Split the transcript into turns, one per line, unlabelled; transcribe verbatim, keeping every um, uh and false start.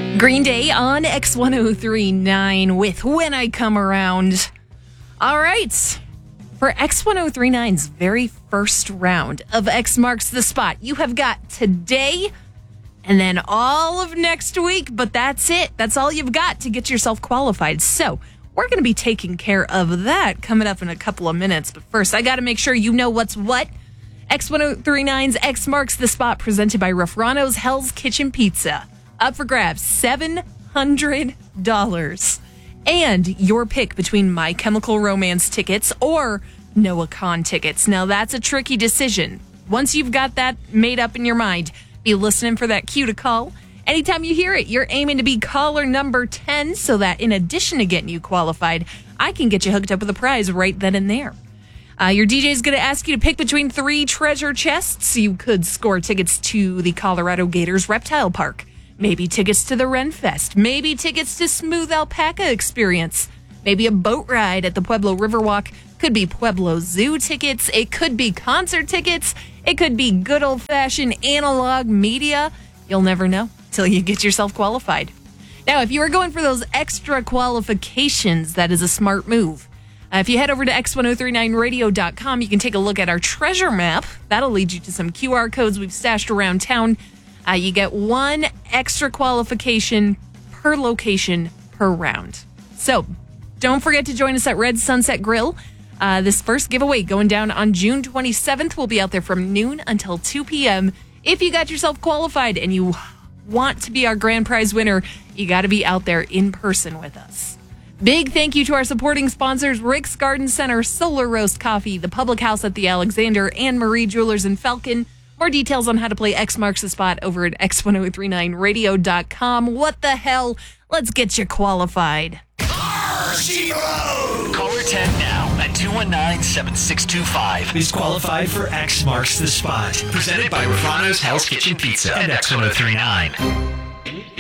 Green Day on X one oh three point nine with When I Come Around. All right. For X one oh three point nine's very first round of X Marks the Spot, you have got today and then all of next week, but that's it. That's all you've got to get yourself qualified. So we're going to be taking care of that coming up in a couple of minutes. But first, I got to make sure you know what's what. X one oh three point nine's X Marks the Spot, presented by Raffrano's Hell's Kitchen Pizza. Up for grabs, seven hundred dollars. And your pick between My Chemical Romance tickets or Noah Kahan tickets. Now, that's a tricky decision. Once you've got that made up in your mind, be listening for that cue to call. Anytime you hear it, you're aiming to be caller number ten so that in addition to getting you qualified, I can get you hooked up with a prize right then and there. Uh, your D J is going to ask you to pick between three treasure chests. You could score tickets to the Colorado Gators Reptile Park. Maybe tickets to the Renfest. Maybe tickets to Smooth Alpaca Experience. Maybe a boat ride at the Pueblo Riverwalk. Could be Pueblo Zoo tickets. It could be concert tickets. It could be good old-fashioned analog media. You'll never know till you get yourself qualified. Now, if you are going for those extra qualifications, that is a smart move. Uh, if you head over to X one oh three nine radio dot com, you can take a look at our treasure map. That'll lead you to some Q R codes we've stashed around town. Uh, you get one extra qualification per location per round. So don't forget to join us at Red Sunset Grill. Uh, this first giveaway going down on June twenty-seventh. We'll be out there from noon until two p.m. If you got yourself qualified and you want to be our grand prize winner, you got to be out there in person with us. Big thank you to our supporting sponsors, Rick's Garden Center, Solar Roast Coffee, the Public House at the Alexander, and Marie Jewelers in Falcon. More details on how to play X Marks the Spot over at X one oh three nine radio dot com. What the hell? Let's get you qualified.
Caller ten now at two one nine, seven six two five
is qualified for X Marks the Spot.
Presented by Raffrano's Hell's Kitchen Pizza and X one oh three point nine.